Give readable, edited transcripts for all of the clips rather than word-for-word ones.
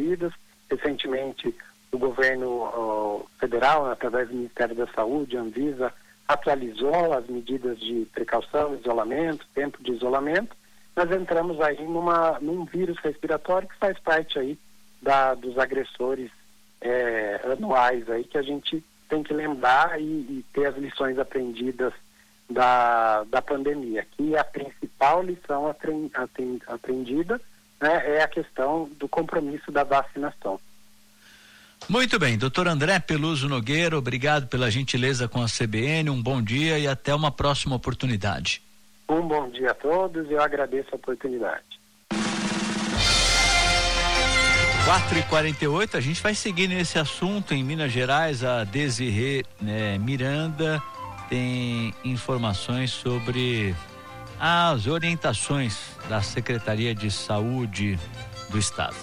medidas. Recentemente, o governo federal, através do Ministério da Saúde, a Anvisa, atualizou as medidas de precaução, isolamento, tempo de isolamento. Nós entramos aí num vírus respiratório que faz parte aí dos agressores anuais aí, que a gente tem que lembrar e ter as lições aprendidas da pandemia. Que a principal lição aprendida, né, é a questão do compromisso da vacinação. Muito bem, doutor André Peluso Nogueira, obrigado pela gentileza com a CBN, um bom dia e até uma próxima oportunidade. Um bom dia a todos e eu agradeço a oportunidade. 4h48, a gente vai seguir nesse assunto em Minas Gerais. A Desirê Miranda tem informações sobre as orientações da Secretaria de Saúde do Estado.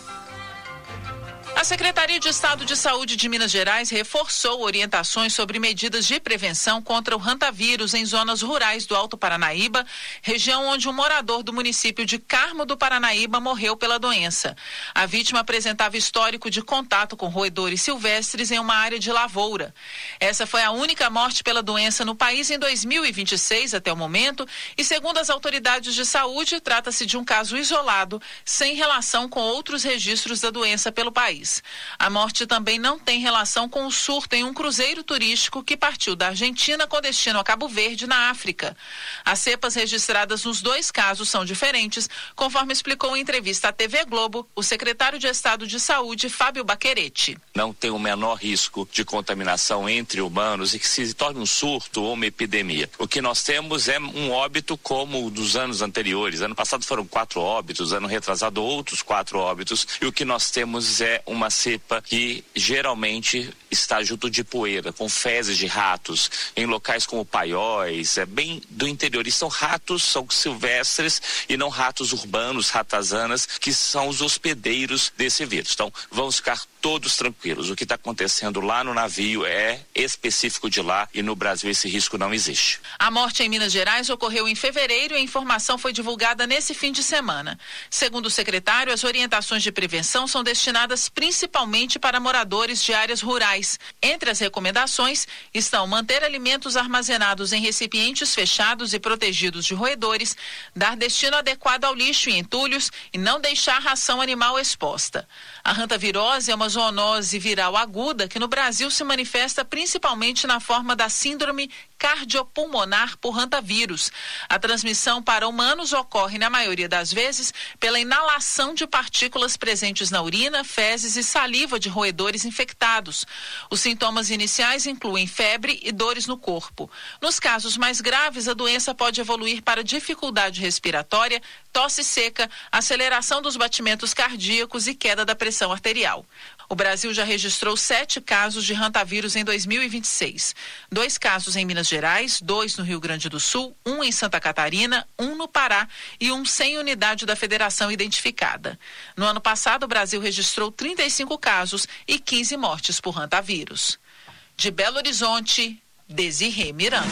A Secretaria de Estado de Saúde de Minas Gerais reforçou orientações sobre medidas de prevenção contra o hantavírus em zonas rurais do Alto Paranaíba, região onde um morador do município de Carmo do Paranaíba morreu pela doença. A vítima apresentava histórico de contato com roedores silvestres em uma área de lavoura. Essa foi a única morte pela doença no país em 2026 até o momento e, segundo as autoridades de saúde, trata-se de um caso isolado, sem relação com outros registros da doença pelo país. A morte também não tem relação com o surto em um cruzeiro turístico que partiu da Argentina com destino a Cabo Verde, na África. As cepas registradas nos dois casos são diferentes, conforme explicou em entrevista à TV Globo o secretário de Estado de Saúde, Fábio Baccheretti. Não tem o menor risco de contaminação entre humanos e que se torne um surto ou uma epidemia. O que nós temos é um óbito como o dos anos anteriores. Ano passado foram 4 óbitos, ano retrasado outros 4 óbitos, e o que nós temos é uma cepa que geralmente está junto de poeira, com fezes de ratos, em locais como Paióis, bem do interior. E são ratos, são silvestres e não ratos urbanos, ratazanas, que são os hospedeiros desse vírus. Então, vamos ficar todos tranquilos. O que está acontecendo lá no navio é específico de lá e no Brasil esse risco não existe. A morte em Minas Gerais ocorreu em fevereiro e a informação foi divulgada nesse fim de semana. Segundo o secretário, as orientações de prevenção são destinadas principalmente para moradores de áreas rurais. Entre as recomendações estão manter alimentos armazenados em recipientes fechados e protegidos de roedores, dar destino adequado ao lixo e entulhos e não deixar ração animal exposta. A hantavirose é uma zoonose viral aguda que no Brasil se manifesta principalmente na forma da síndrome cardiopulmonar por hantavírus. A transmissão para humanos ocorre, na maioria das vezes, pela inalação de partículas presentes na urina, fezes e saliva de roedores infectados. Os sintomas iniciais incluem febre e dores no corpo. Nos casos mais graves, a doença pode evoluir para dificuldade respiratória, tosse seca, aceleração dos batimentos cardíacos e queda da pressão arterial. O Brasil já registrou 7 casos de hantavírus em 2026. 2 casos em Minas Gerais, 2 no Rio Grande do Sul, 1 em Santa Catarina, 1 no Pará e 1 sem unidade da federação identificada. No ano passado, o Brasil registrou 35 casos e 15 mortes por hantavírus. De Belo Horizonte, Desirê Miranda.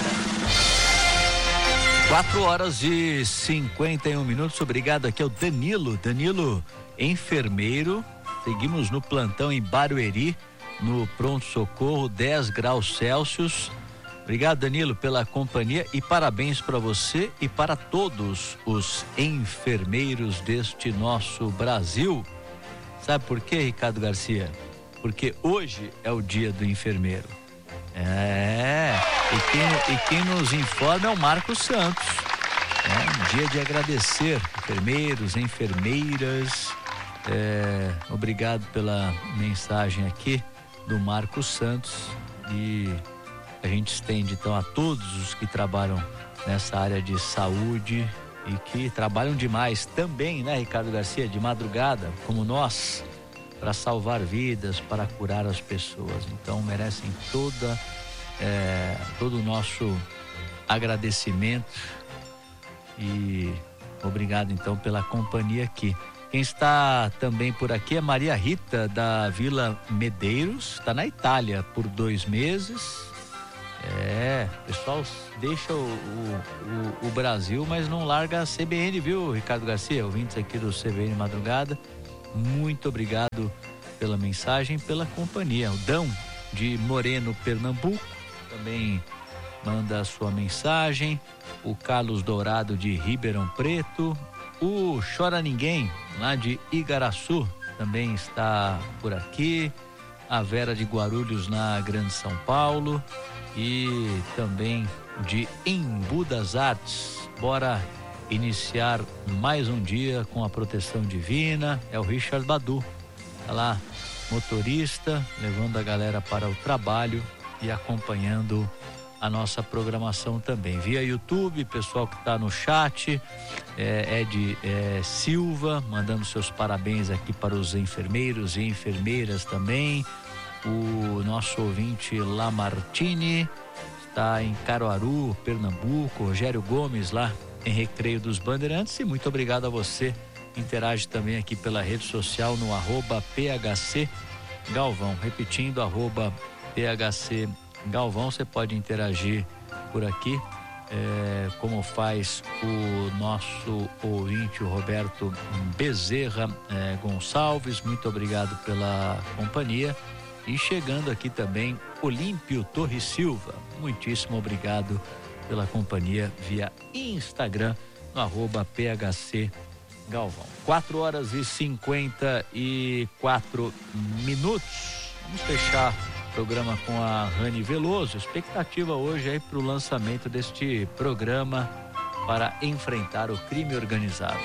4h51. Obrigado, aqui é o Danilo, enfermeiro. Seguimos no plantão em Barueri, no pronto-socorro, 10 graus Celsius. Obrigado, Danilo, pela companhia e parabéns para você e para todos os enfermeiros deste nosso Brasil. Sabe por quê, Ricardo Garcia? Porque hoje é o dia do enfermeiro. E quem nos informa é o Marcos Santos. Um dia de agradecer enfermeiros, enfermeiras. Obrigado pela mensagem aqui do Marcos Santos, e a gente estende então a todos os que trabalham nessa área de saúde e que trabalham demais também, né, Ricardo Garcia, de madrugada, como nós, para salvar vidas, para curar as pessoas. Então merecem todo o nosso agradecimento e obrigado então pela companhia aqui. Quem está também por aqui é Maria Rita, da Vila Medeiros, está na Itália por 2 meses. O pessoal deixa o Brasil, mas não larga a CBN, viu, Ricardo Garcia? Ouvintes aqui do CBN Madrugada, muito obrigado pela mensagem, pela companhia. O Dão de Moreno, Pernambuco, também manda a sua mensagem. O Carlos Dourado de Ribeirão Preto. O Chora Ninguém, lá de Igaraçu, também está por aqui. A Vera de Guarulhos, na Grande São Paulo. E também de Embu das Artes. Bora iniciar mais um dia com a proteção divina. É o Richard Badu, tá lá, motorista, levando a galera para o trabalho e acompanhando a nossa programação também via YouTube. Pessoal que está no chat, Ed Silva mandando seus parabéns aqui para os enfermeiros e enfermeiras também. O nosso ouvinte Lamartine está em Caruaru, Pernambuco. Rogério Gomes lá em Recreio dos Bandeirantes. E muito obrigado a você. Interage também aqui pela rede social no @PHC Galvão. Repetindo, @PHC Galvão, você pode interagir por aqui, como faz o nosso ouvinte, o Roberto Bezerra Gonçalves. Muito obrigado pela companhia. E chegando aqui também, Olímpio Torres Silva. Muitíssimo obrigado pela companhia via Instagram, no @PHC Galvão. 4h54. Vamos fechar o programa com a Rani Veloso. Expectativa hoje aí para o lançamento deste programa para enfrentar o crime organizado.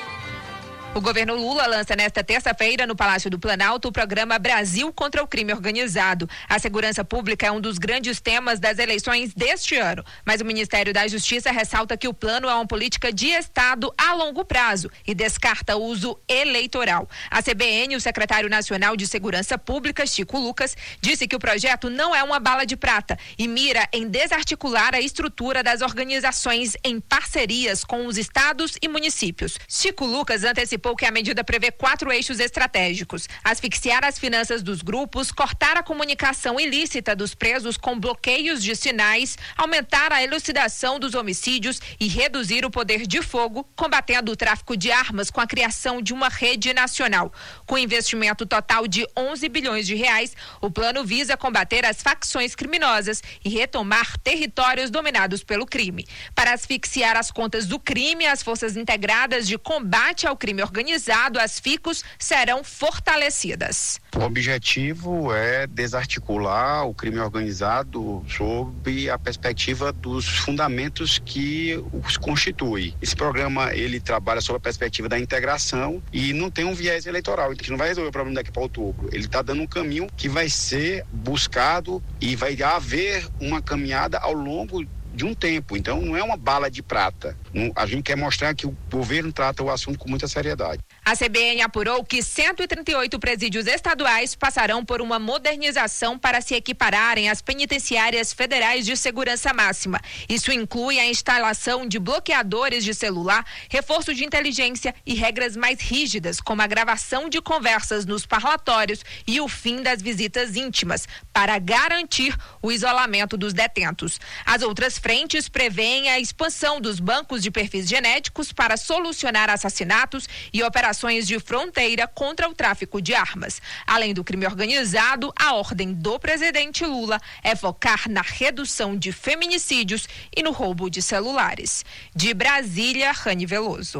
O governo Lula lança nesta terça-feira no Palácio do Planalto o programa Brasil contra o Crime Organizado. A segurança pública é um dos grandes temas das eleições deste ano, mas o Ministério da Justiça ressalta que o plano é uma política de Estado a longo prazo e descarta o uso eleitoral. A CBN, o secretário nacional de Segurança Pública, Chico Lucas, disse que o projeto não é uma bala de prata e mira em desarticular a estrutura das organizações em parcerias com os estados e municípios. Chico Lucas antecipou que a medida prevê 4 eixos estratégicos: asfixiar as finanças dos grupos, cortar a comunicação ilícita dos presos com bloqueios de sinais, aumentar a elucidação dos homicídios e reduzir o poder de fogo, combatendo o tráfico de armas com a criação de uma rede nacional. Com investimento total de 11 bilhões de reais, o plano visa combater as facções criminosas e retomar territórios dominados pelo crime. Para asfixiar as contas do crime, as Forças Integradas de Combate ao Crime Organizado, as FICOS, serão fortalecidas. O objetivo é desarticular o crime organizado sob a perspectiva dos fundamentos que os constituem. Esse programa, ele trabalha sob a perspectiva da integração e não tem um viés eleitoral, que não vai resolver o problema daqui para outubro. Ele está dando um caminho que vai ser buscado e vai haver uma caminhada ao longo de um tempo. Então não é uma bala de prata. A gente quer mostrar que o governo trata o assunto com muita seriedade. A CBN apurou que 138 presídios estaduais passarão por uma modernização para se equipararem às penitenciárias federais de segurança máxima. Isso inclui a instalação de bloqueadores de celular, reforço de inteligência e regras mais rígidas, como a gravação de conversas nos parlatórios e o fim das visitas íntimas, para garantir o isolamento dos detentos. As outras frentes prevêem a expansão dos bancos de perfis genéticos para solucionar assassinatos e operações de fronteira contra o tráfico de armas. Além do crime organizado, a ordem do presidente Lula é focar na redução de feminicídios e no roubo de celulares. De Brasília, Rani Veloso.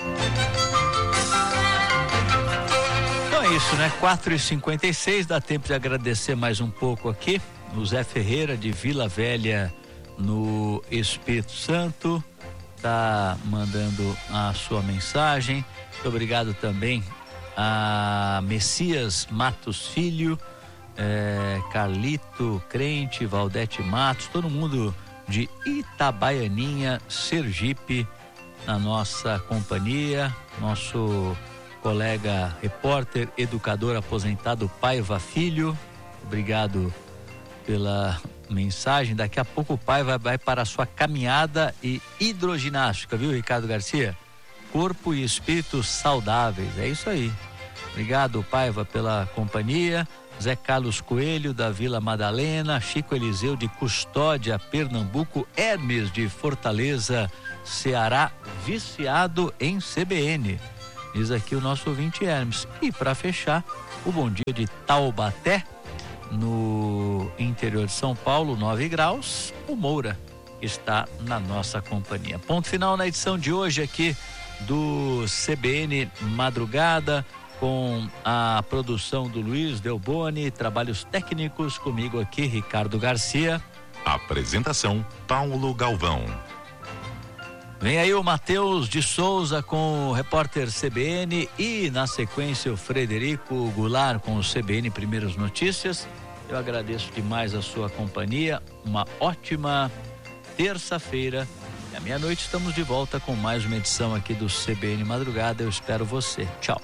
Então é isso, né? 4h56, dá tempo de agradecer mais um pouco aqui. O Zé Ferreira, de Vila Velha, no Espírito Santo, tá mandando a sua mensagem. Muito obrigado também a Messias Matos Filho, Carlito Crente, Valdete Matos, todo mundo de Itabaianinha, Sergipe, na nossa companhia. Nosso colega repórter, educador aposentado Paiva Filho, obrigado pela mensagem. Daqui a pouco o pai vai para a sua caminhada e hidroginástica, viu, Ricardo Garcia? Corpo e espírito saudáveis, é isso aí. Obrigado, Paiva, pela companhia. Zé Carlos Coelho, da Vila Madalena, Chico Eliseu de Custódia, Pernambuco, Hermes de Fortaleza, Ceará, viciado em CBN. diz aqui o nosso ouvinte Hermes. E para fechar, o bom dia de Taubaté, no interior de São Paulo, 9 graus, o Moura está na nossa companhia. Ponto final na edição de hoje aqui do CBN Madrugada, com a produção do Luiz Delboni, trabalhos técnicos comigo aqui, Ricardo Garcia. Apresentação, Paulo Galvão. Vem aí o Matheus de Souza com o repórter CBN e na sequência o Frederico Goulart com o CBN Primeiras Notícias. Eu agradeço demais a sua companhia, uma ótima terça-feira. E à meia-noite estamos de volta com mais uma edição aqui do CBN Madrugada. Eu espero você. Tchau.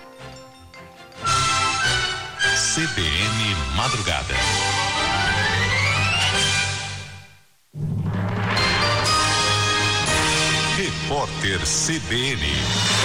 CBN Madrugada. Repórter CBN.